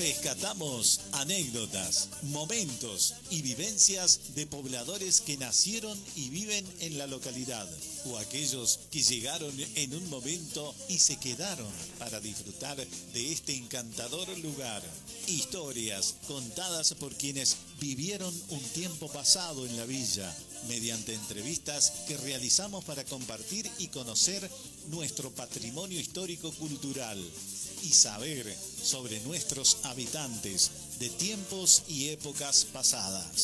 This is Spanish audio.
Rescatamos anécdotas, momentos y vivencias de pobladores que nacieron y viven en la localidad, o aquellos que llegaron en un momento y se quedaron para disfrutar de este encantador lugar. Historias contadas por quienes vivieron un tiempo pasado en la villa, mediante entrevistas que realizamos para compartir y conocer nuestro patrimonio histórico-cultural y saber sobre nuestros habitantes de tiempos y épocas pasadas.